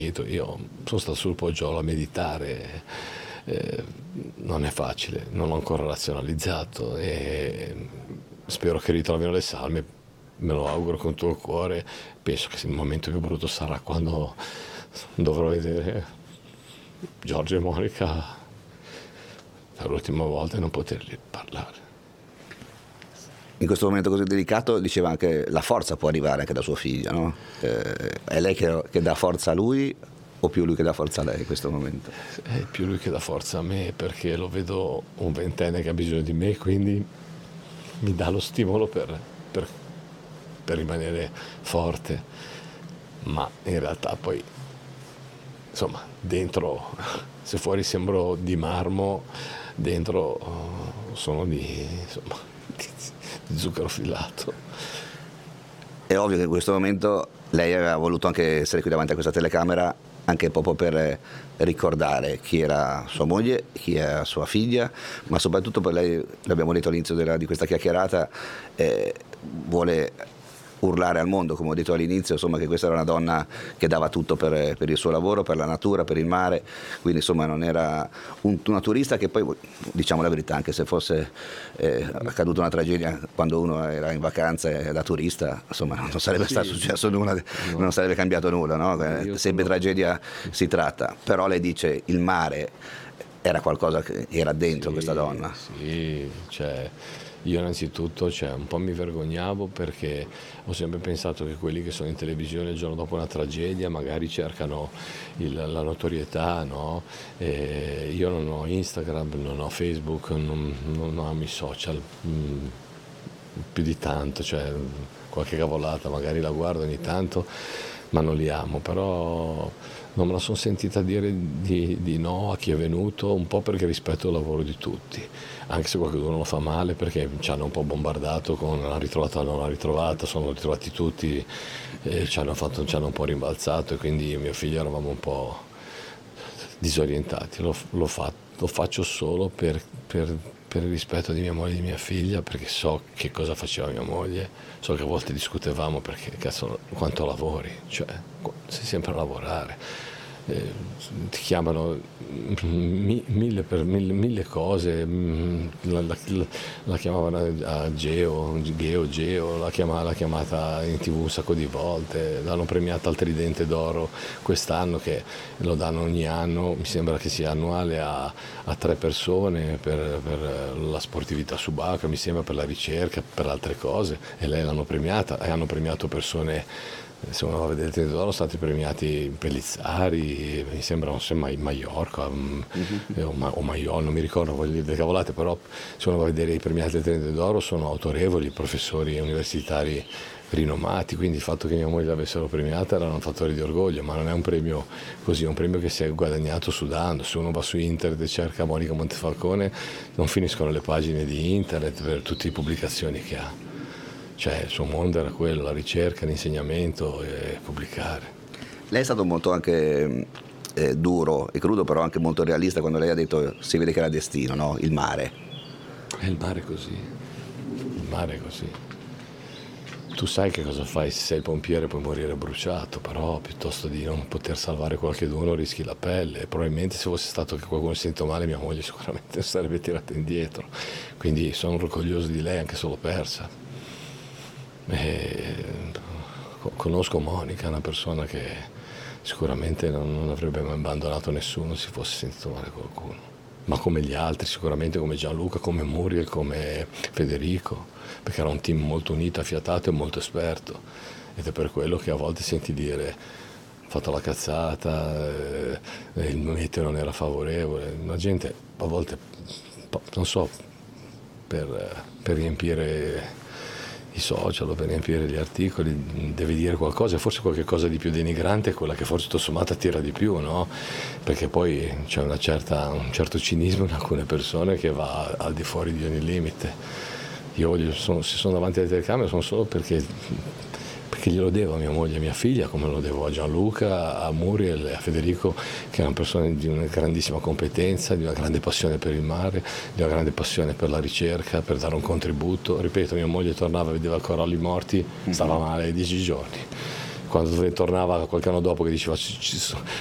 Io sono stato sul Poggiolo a meditare, non è facile, non l'ho ancora razionalizzato e spero che ritrovino le salme, me lo auguro con tutto il cuore. Penso che il momento più brutto sarà quando dovrò vedere Giorgio e Monica per l'ultima volta e non potergli parlare. In questo momento così delicato, diceva anche, la forza può arrivare anche da sua figlia, no? È lei che dà forza a lui o più lui che dà forza a lei in questo momento? È più lui che dà forza a me, perché lo vedo un ventenne che ha bisogno di me, quindi mi dà lo stimolo per rimanere forte, ma in realtà poi, insomma, dentro, se fuori sembro di marmo, dentro sono di zucchero filato. È ovvio che in questo momento lei aveva voluto anche essere qui davanti a questa telecamera anche proprio per ricordare chi era sua moglie, chi era sua figlia, ma soprattutto per lei, l'abbiamo detto all'inizio di questa chiacchierata, vuole urlare al mondo, come ho detto all'inizio, insomma, che questa era una donna che dava tutto per il suo lavoro, per la natura, per il mare, quindi insomma non era una turista che poi, diciamo la verità, anche se fosse accaduta una tragedia quando uno era in vacanza e da turista, insomma non sarebbe stato successo nulla, non sarebbe cambiato nulla, no? Sempre tragedia si tratta, però lei dice il mare era qualcosa che era dentro questa donna. Sì, cioè io innanzitutto un po' mi vergognavo perché ho sempre pensato che quelli che sono in televisione il giorno dopo una tragedia magari cercano la notorietà, no? Io non ho Instagram, non ho Facebook, non amo i social più di tanto, cioè qualche cavolata magari la guardo ogni tanto, ma non li amo, però non me la sono sentita dire di no a chi è venuto, un po' perché rispetto il lavoro di tutti, anche se qualcuno lo fa male, perché ci hanno un po' bombardato con la ritrovata o non la ritrovata, sono ritrovati tutti, ci hanno un po' rimbalzato e quindi io e mio figlio eravamo un po' disorientati. Lo faccio solo per il rispetto di mia moglie e di mia figlia, perché so che cosa faceva mia moglie, so che a volte discutevamo perché cazzo quanto lavori, cioè sei sempre a lavorare. Ti chiamano mille cose, la chiamavano a Geo, l'ha chiamata in TV un sacco di volte, l'hanno premiata al Tridente d'Oro quest'anno, che lo danno ogni anno, mi sembra che sia annuale a 3 persone per la sportività subacquea, mi sembra per la ricerca, per altre cose, e lei l'hanno premiata, e hanno premiato persone. Se uno va a vedere il Tridente d'Oro, sono stati premiati Pellizzari, mi sembra Maiorca o Maiol, non mi ricordo, voglio dire le cavolate, però se uno va a vedere i premiati del Tridente d'Oro sono autorevoli, professori universitari rinomati, quindi il fatto che mia moglie l'avessero premiata era un fattore di orgoglio, ma non è un premio così, è un premio che si è guadagnato sudando. Se uno va su internet e cerca Monica Montefalcone non finiscono le pagine di internet per tutte le pubblicazioni che ha. Cioè il suo mondo era quello, la ricerca, l'insegnamento e pubblicare. Lei è stato molto anche duro e crudo, però anche molto realista quando lei ha detto si vede che era destino, no? Il mare. Il mare è così, il mare è così. Tu sai che cosa fai se sei il pompiere, puoi morire bruciato, però piuttosto di non poter salvare qualcuno rischi la pelle. Probabilmente se fosse stato che qualcuno si sente male, mia moglie sicuramente sarebbe tirata indietro. Quindi sono orgoglioso di lei anche se l'ho persa. Conosco Monica, una persona che sicuramente non avrebbe mai abbandonato nessuno se fosse sentito male qualcuno, ma come gli altri, sicuramente come Gianluca, come Muriel, come Federico, perché era un team molto unito, affiatato e molto esperto, ed è per quello che a volte senti dire ho fatto la cazzata, il meteo non era favorevole, la gente a volte, non so, per riempire i social o per riempire gli articoli deve dire qualcosa, forse qualche cosa di più denigrante è quella che forse tutto sommato attira di più, no? Perché poi c'è un certo cinismo in alcune persone che va al di fuori di ogni limite. Io se sono davanti alle telecamere sono solo perché glielo devo a mia moglie e a mia figlia, come lo devo a Gianluca, a Muriel e a Federico, che erano persone di una grandissima competenza, di una grande passione per il mare, di una grande passione per la ricerca, per dare un contributo. Ripeto, mia moglie tornava, vedeva coralli morti, stava male 10 giorni. quando tornava qualche anno dopo che diceva